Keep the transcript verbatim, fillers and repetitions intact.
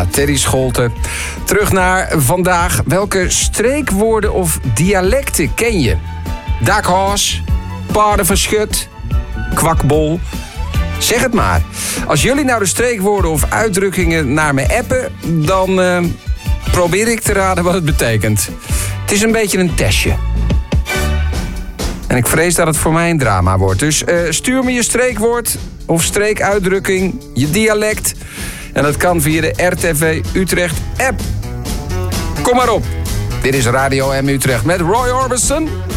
Terry Scholten. Terug naar vandaag. Welke streekwoorden of dialecten ken je? Dakhaas, paardenverschut, kwakbol. Zeg het maar. Als jullie nou de streekwoorden of uitdrukkingen naar me appen, dan uh, probeer ik te raden wat het betekent. Het is een beetje een testje. En ik vrees dat het voor mij een drama wordt. Dus uh, stuur me je streekwoord of streekuitdrukking, je dialect. En dat kan via de R T V Utrecht app. Kom maar op. Dit is Radio M Utrecht met Roy Orbison.